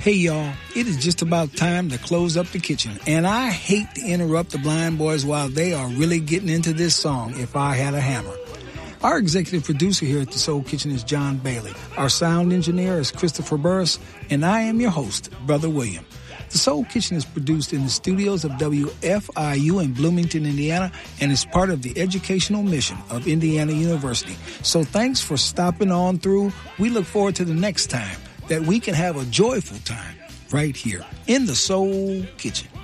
Hey y'all, it is just about time to close up the kitchen, and I hate to interrupt the Blind Boys while they are really getting into this song, If I Had a Hammer. Our executive producer here at the Soul Kitchen is John Bailey. Our sound engineer is Christopher Burris, and I am your host, Brother William. The Soul Kitchen is produced in the studios of WFIU in Bloomington, Indiana, and is part of the educational mission of Indiana University. So thanks for stopping on through. We look forward to the next time that we can have a joyful time right here in the Soul Kitchen.